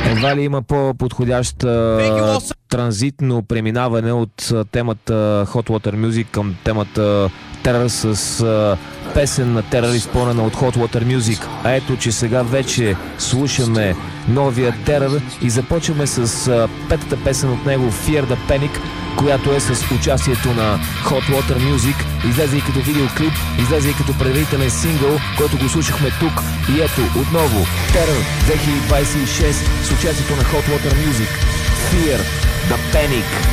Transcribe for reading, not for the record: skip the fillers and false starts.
Едва ли има по-подходящ транзитно преминаване от темата Hot Water Music към темата Терър с песен на Терър, изпълнена от Hot Water Music. А ето, че сега вече слушаме новия Терър и започваме с петата песен от него, Fear the Panic, която е с участието на Hot Water Music. Излезе и като видеоклип, излезе и като предварителен сингъл, който го слушахме тук. И ето, отново, Terror 2026 с участието на Hot Water Music. Fear the Panic.